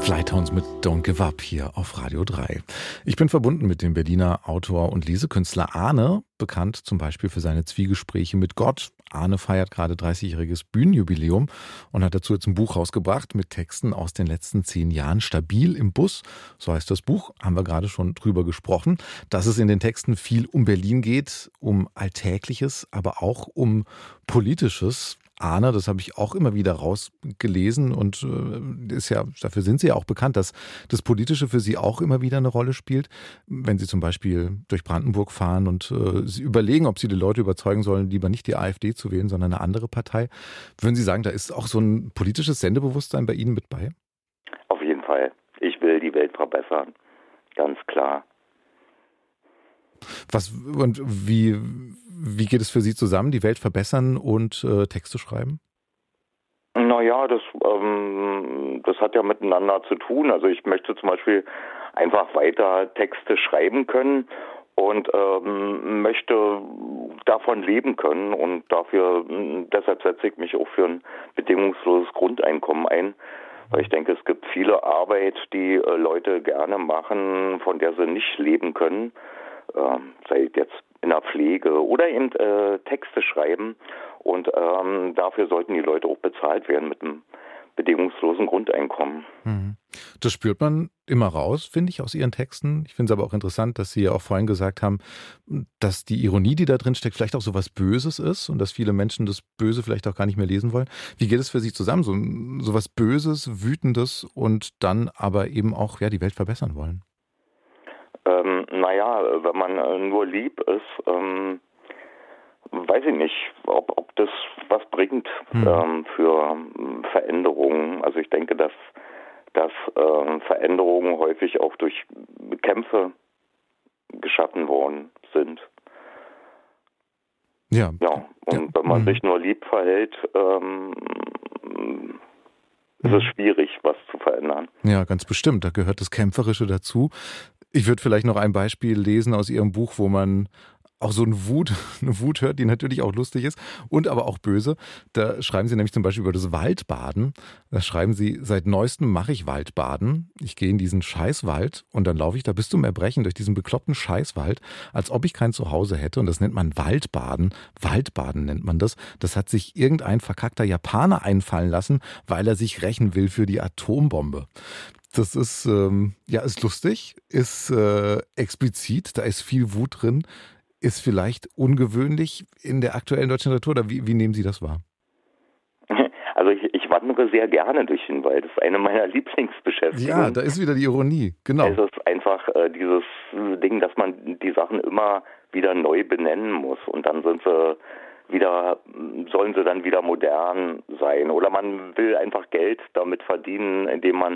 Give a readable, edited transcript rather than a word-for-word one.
Flytones mit Don't Give Up hier auf Radio 3. Ich bin verbunden mit dem Berliner Autor und Lesekünstler Arne, bekannt zum Beispiel für seine Zwiegespräche mit Gott. Arne feiert gerade 30-jähriges Bühnenjubiläum und hat dazu jetzt ein Buch rausgebracht mit Texten aus den letzten 10 Jahren. Stabil im Bus, so heißt das Buch, haben wir gerade schon drüber gesprochen. Dass es in den Texten viel um Berlin geht, um Alltägliches, aber auch um Politisches. Arne, das habe ich auch immer wieder rausgelesen und ist ja, dafür sind Sie ja auch bekannt, dass das Politische für Sie auch immer wieder eine Rolle spielt. Wenn Sie zum Beispiel durch Brandenburg fahren und Sie überlegen, ob Sie die Leute überzeugen sollen, lieber nicht die AfD zu wählen, sondern eine andere Partei. Würden Sie sagen, da ist auch so ein politisches Sendebewusstsein bei Ihnen mit bei? Auf jeden Fall. Ich will die Welt verbessern. Ganz klar. Wie geht es für Sie zusammen, die Welt verbessern und Texte schreiben? Naja, das hat ja miteinander zu tun. Also ich möchte zum Beispiel einfach weiter Texte schreiben können und möchte davon leben können. Und deshalb setze ich mich auch für ein bedingungsloses Grundeinkommen ein. Weil ich denke, es gibt viele Arbeit, die Leute gerne machen, von der sie nicht leben können. Sei jetzt in der Pflege oder eben Texte schreiben. Und dafür sollten die Leute auch bezahlt werden mit einem bedingungslosen Grundeinkommen. Das spürt man immer raus, finde ich, aus Ihren Texten. Ich finde es aber auch interessant, dass Sie ja auch vorhin gesagt haben, dass die Ironie, die da drin steckt, vielleicht auch so was Böses ist und dass viele Menschen das Böse vielleicht auch gar nicht mehr lesen wollen. Wie geht es für Sie zusammen? So was Böses, Wütendes und dann aber eben auch die Welt verbessern wollen? Wenn man nur lieb ist, weiß ich nicht, ob das was bringt für Veränderungen. Also ich denke, dass Veränderungen häufig auch durch Kämpfe geschaffen worden sind. Ja, und wenn man sich nur lieb verhält, ist es schwierig, was zu verändern. Ja, ganz bestimmt. Da gehört das Kämpferische dazu. Ich würde vielleicht noch ein Beispiel lesen aus Ihrem Buch, wo man auch so eine Wut hört, die natürlich auch lustig ist und aber auch böse. Da schreiben Sie nämlich zum Beispiel über das Waldbaden. Da schreiben Sie: Seit Neuestem mache ich Waldbaden. Ich gehe in diesen Scheißwald und dann laufe ich da bis zum Erbrechen durch diesen bekloppten Scheißwald, als ob ich kein Zuhause hätte. Und das nennt man Waldbaden. Waldbaden nennt man das. Das hat sich irgendein verkackter Japaner einfallen lassen, weil er sich rächen will für die Atombombe. Das ist, ist lustig, ist explizit, da ist viel Wut drin. Ist vielleicht ungewöhnlich in der aktuellen deutschen Literatur, oder wie nehmen Sie das wahr? Also ich wandere sehr gerne durch den Wald. Das ist eine meiner Lieblingsbeschäftigungen. Ja, da ist wieder die Ironie, genau. Es ist einfach dieses Ding, dass man die Sachen immer wieder neu benennen muss und dann sollen sie dann wieder modern sein. Oder man will einfach Geld damit verdienen, indem man